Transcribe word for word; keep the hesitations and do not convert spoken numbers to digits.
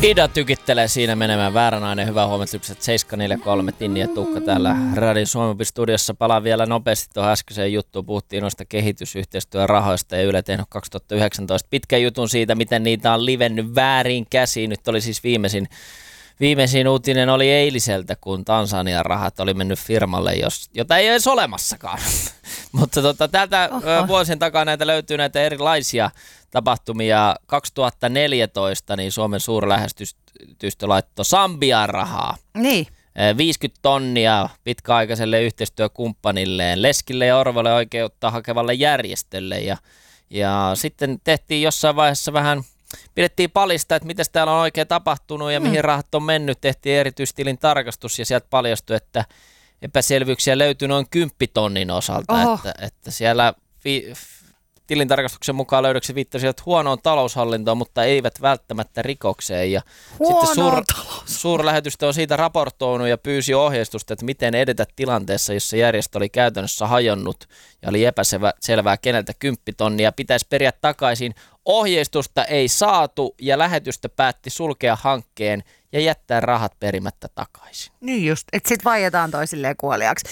Ida tykittelee siinä menemään. Vääränainen, hyvä huomenta, seitsemän neljä kolme, Tinni ja Tuukka täällä Radion Suomi-studiossa. Palaan vielä nopeasti tuohon äskeiseen juttuun. Puhuttiin noista kehitysyhteistyörahoista ja Yle tehnyt kaksituhattayhdeksäntoista pitkän jutun siitä, miten niitä on livennyt väärin käsiin. Nyt oli siis viimeisin, viimeisin uutinen oli eiliseltä, kun Tansanian rahat oli mennyt firmalle, jos, jota ei ole edes olemassakaan. Mutta tota, täältä Oho. vuosien takaa näitä löytyy näitä erilaisia tapahtumia. kaksituhattaneljätoista niin Suomen suurlähetystö laittoi Sambiaan rahaa. Niin. viisikymmentä tonnia pitkäaikaiselle yhteistyökumppanilleen, Leskille ja Orvolle oikeutta hakevalle järjestölle. Ja, ja sitten tehtiin jossain vaiheessa vähän, pidettiin palista, että miten täällä on oikein tapahtunut ja mm. mihin rahat on mennyt. Tehtiin erityistilin tarkastus ja sieltä paljastui, että epäselvyyksiä löytyi noin kymppitonnin osalta, että, että siellä fi, tilintarkastuksen mukaan löydökset viittasivat huonoon taloushallintoon, mutta eivät välttämättä rikokseen. Ja sitten suur, suurlähetystö on siitä raportoinut ja pyysi ohjeistusta, että miten edetä tilanteessa, jossa järjestö oli käytännössä hajonnut ja oli epäselvää, keneltä kymppitonnia pitäisi periä takaisin. Ohjeistusta ei saatu ja lähetystö päätti sulkea hankkeen ja jättää rahat perimättä takaisin. Niin just, että sit vaietaan toisilleen kuoliaksi.